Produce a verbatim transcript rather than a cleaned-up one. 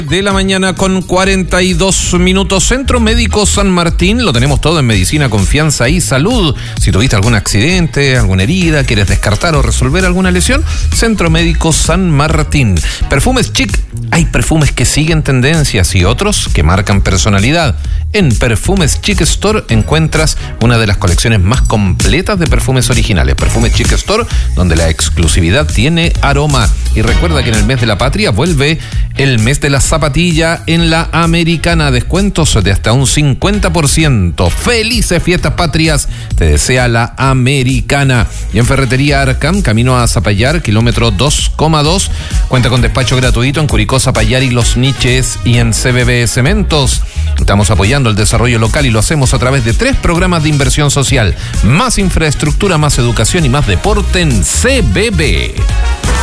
De la mañana con cuarenta y dos minutos. Centro Médico San Martín, lo tenemos todo en medicina, confianza y salud. Si tuviste algún accidente, alguna herida, quieres descartar o resolver alguna lesión, Centro Médico San Martín. Perfumes chic, hay perfumes que siguen tendencias y otros que marcan personalidad. En Perfumes Chic Store encuentras una de las colecciones más completas de perfumes originales. Perfumes Chic Store, donde la exclusividad tiene aroma. Y recuerda que en el mes de la patria vuelve el mes de la zapatilla en la Americana. Descuentos de hasta un cincuenta por ciento. Felices fiestas patrias, te desea la Americana. Y en Ferretería Arcam, camino a Zapallar, kilómetro dos coma dos. Cuenta con despacho gratuito en Curicó, Zapallar y Los Niches. Y en C B B Cementos estamos apoyando el desarrollo local y lo hacemos a través de tres programas de inversión social. Más infraestructura, más educación y más deporte en C B B.